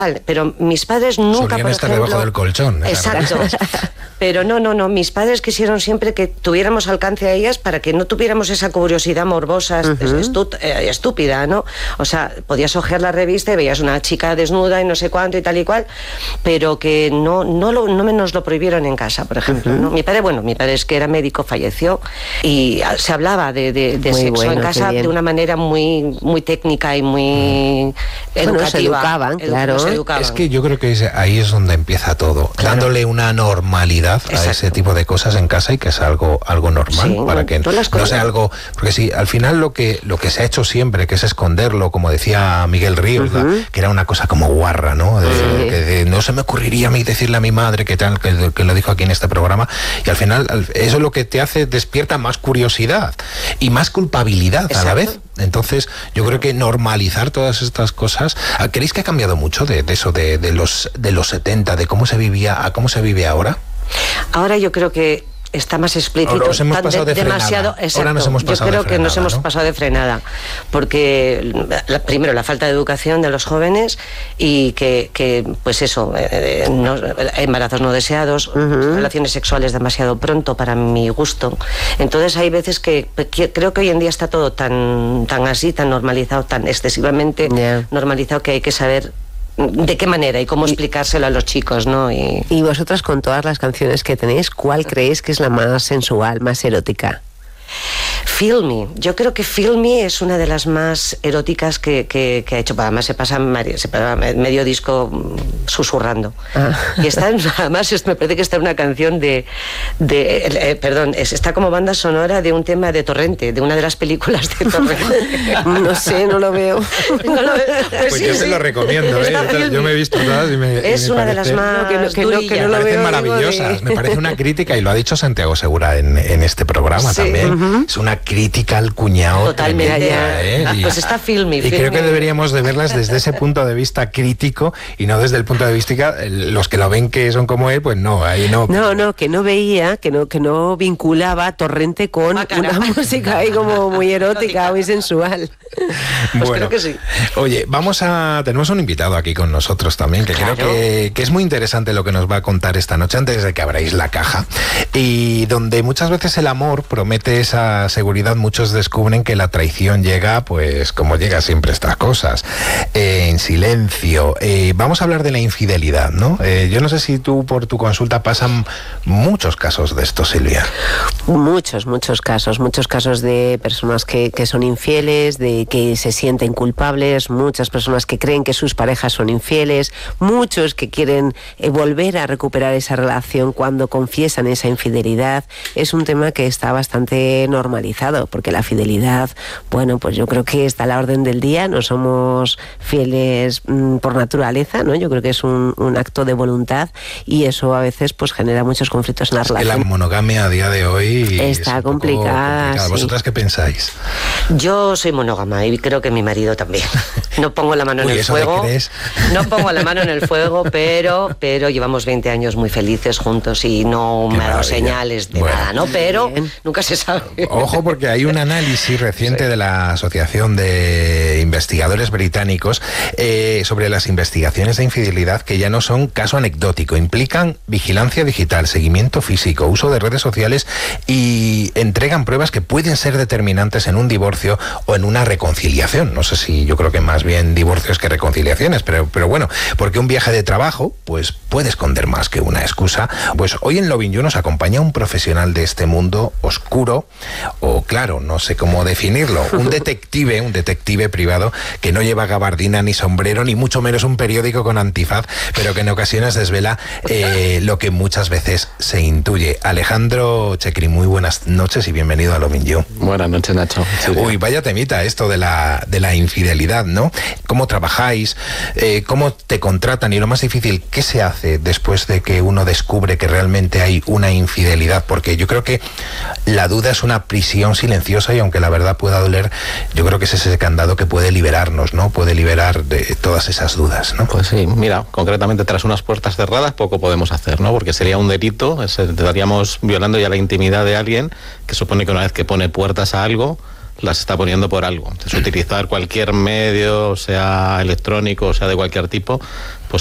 Pero mis padres nunca, solían por estar ejemplo, debajo del colchón. Exacto. Pero no, mis padres quisieron siempre que tuviéramos alcance a ellas para que no tuviéramos esa curiosidad morbosa, estúpida, ¿no? O sea, podías ojear la revista y veías una chica desnuda y no sé cuánto y tal y cual, pero que no nos lo prohibieron en casa, por ejemplo, ¿no? Mi padre es que era médico, falleció, y se hablaba de sexo en casa de una manera muy, muy técnica y muy educativa. Se educaban, claro. Es que yo creo que ahí es donde empieza todo, claro, dándole una normalidad a ese tipo de cosas en casa y que es algo normal, sí, para que no sea algo, porque sí, al final lo que se ha hecho siempre, que es esconderlo, como decía Miguel Ríos, que era una cosa como guarra, ¿no? No se me ocurriría a mí decirle a mi madre que lo dijo aquí en este programa, y al final eso es lo que te hace, despierta más curiosidad y más culpabilidad. Exacto. A la vez. Entonces yo creo que normalizar todas estas cosas, ¿creéis que ha cambiado mucho de eso de los 70, de cómo se vivía a cómo se vive ahora? Ahora yo creo que está más explícito. Ahora nos hemos pasado de demasiado, frenada. Ahora nos hemos pasado yo creo de frenada, que nos hemos pasado de frenada, porque primero la falta de educación de los jóvenes y que pues eso, embarazos no deseados, relaciones sexuales demasiado pronto para mi gusto. Entonces hay veces que creo que hoy en día está todo tan así, tan normalizado, tan excesivamente normalizado, que hay que saber de qué manera y cómo explicárselo a los chicos, ¿no? Y vosotras, con todas las canciones que tenéis, ¿cuál creéis que es la más sensual, más erótica? Feel Me. Yo creo que Feel Me es una de las más eróticas que ha hecho. Además se pasa medio disco susurrando. Y está, además me parece que está en una canción está como banda sonora de un tema de Torrente, de una de las películas de Torrente. No sé, no lo veo. Pues sí, yo se lo recomiendo, yo me he visto todas y es una de las más que no me parecen maravillosas. Me parece una crítica, y lo ha dicho Santiago Segura en este programa también. Es una crítica al cuñado. Totalmente. Pues está Feel Me. Y creo que deberíamos de verlas desde ese punto de vista crítico y no desde el punto de vista los que lo ven que son como él, pues no, ahí no. No, que no veía, que no vinculaba Torrente con una música ahí como muy erótica, muy sensual. Pues creo que sí. Oye, tenemos un invitado aquí con nosotros también, que creo que es muy interesante lo que nos va a contar esta noche, antes de que abráis la caja, y donde muchas veces el amor promete esa seguridad. Muchos descubren que la traición llega, pues como llega siempre estas cosas, en silencio. Vamos a hablar de la infidelidad, ¿no? Yo no sé si tú por tu consulta pasan muchos casos de esto, Silvia. Muchos casos de personas que son infieles, de que se sienten culpables, muchas personas que creen que sus parejas son infieles, muchos que quieren volver a recuperar esa relación cuando confiesan esa infidelidad. Es un tema que está bastante normalizado, porque la fidelidad, bueno, pues yo creo que está a la orden del día. No somos fieles por naturaleza, ¿no? Yo creo que es un acto de voluntad, y eso a veces pues genera muchos conflictos en la relación. La monogamia a día de hoy está complicada. Sí. ¿Vosotras qué pensáis? Yo soy monógama y creo que mi marido también. No pongo la mano en el fuego. No pongo la mano en el fuego, pero llevamos 20 años muy felices juntos y no me ha dado señales de nada, ¿no? Pero nunca se sabe. Ojo, porque hay un análisis reciente de la Asociación de Investigadores Británicos sobre las investigaciones de infidelidad, que ya no son caso anecdótico, implican vigilancia digital, seguimiento físico, uso de redes sociales, y entregan pruebas que pueden ser determinantes en un divorcio o en una reconciliación. No sé si, yo creo que más bien divorcios que reconciliaciones, pero bueno, porque un viaje de trabajo pues puede esconder más que una excusa. Pues hoy en Lovin' You nos acompaña un profesional de este mundo oscuro, o claro, no sé cómo definirlo, un detective privado que no lleva gabardina ni sombrero, ni mucho menos un periódico con antifaz, pero que en ocasiones desvela lo que muchas veces se intuye. Alejandro Checri, muy buenas noches y bienvenido a Lovin' You. Buenas noches, Nacho. Sí. Uy, vaya temita esto de la infidelidad, ¿no? ¿Cómo trabajáis? ¿Cómo te contratan? Y lo más difícil, ¿qué se hace después de que uno descubre que realmente hay una infidelidad? Porque yo creo que la duda es una prisión silenciosa, y aunque la verdad pueda doler, yo creo que es ese candado que puede liberarnos, ¿no? Puede liberar de todas esas dudas, ¿no? Pues sí, mira, concretamente tras unas puertas cerradas poco podemos hacer, ¿no? Porque sería un delito, estaríamos violando ya la intimidad de alguien, que supone que una vez que pone puertas a algo, las está poniendo por algo. Entonces, utilizar cualquier medio, sea electrónico, sea de cualquier tipo, pues